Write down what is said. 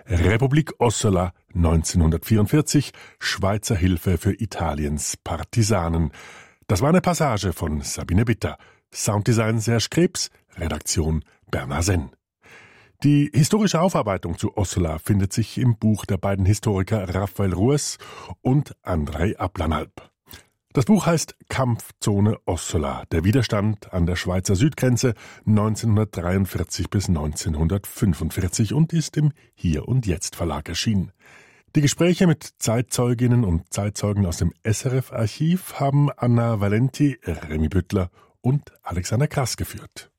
Republik Ossola 1944, Schweizer Hilfe für Italiens Partisanen. Das war eine Passage von Sabine Bitter. Sounddesign Serge Krebs, Redaktion Bernhard Senn. Die historische Aufarbeitung zu Ossola findet sich im Buch der beiden Historiker Raphael Ruess und Andrei Ablanalp. Das Buch heißt Kampfzone Ossola, der Widerstand an der Schweizer Südgrenze 1943 bis 1945 und ist im Hier und Jetzt Verlag erschienen. Die Gespräche mit Zeitzeuginnen und Zeitzeugen aus dem SRF-Archiv haben Anna Valenti, Remy Büttler und Alexander Krass geführt.